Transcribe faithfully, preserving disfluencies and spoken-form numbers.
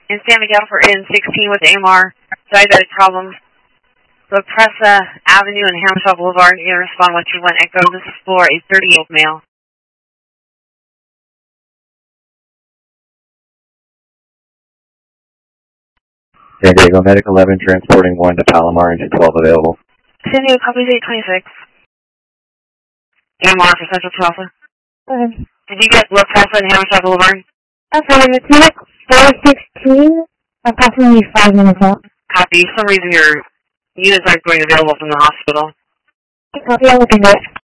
in San Miguel for N sixteen with A M R, diabetic problems. La Presa Avenue and Hamshaw Boulevard. You respond what you want. Echo. This is for a thirty-year-old male. San Diego Medic eleven transporting one to Palomar, engine twelve available. San Diego copies eight twenty-six. A M R for Central to Alpha. Okay. Did you get La Presa and Hamshaw Boulevard? Okay, it's Medic four sixteen, approximately five minutes out. Copy. For some reason your units aren't going available from the hospital. Copy, I'm looking at it.